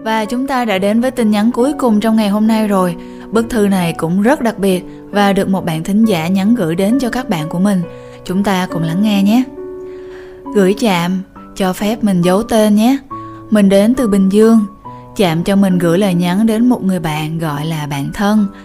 Và chúng ta đã đến với tin nhắn cuối cùng trong ngày hôm nay rồi. Bức thư này cũng rất đặc biệt và được một bạn thính giả nhắn gửi đến cho các bạn của mình. Chúng ta cùng lắng nghe nhé. Gửi Chạm, cho phép mình giấu tên nhé. Mình đến từ Bình Dương. Chạm cho mình gửi lời nhắn đến một người bạn gọi là bạn thân.